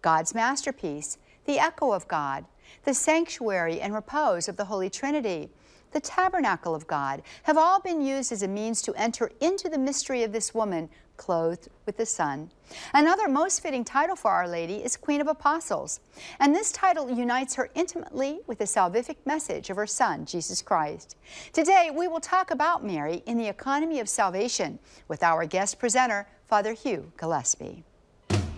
God's masterpiece, the echo of God, the sanctuary and repose of the Holy Trinity, the tabernacle of God, have all been used as a means to enter into the mystery of this woman clothed with the Son. Another most fitting title for Our Lady is Queen of Apostles, and this title unites her intimately with the salvific message of her Son, Jesus Christ. Today, we will talk about Mary in the economy of salvation with our guest presenter, Father Hugh Gillespie.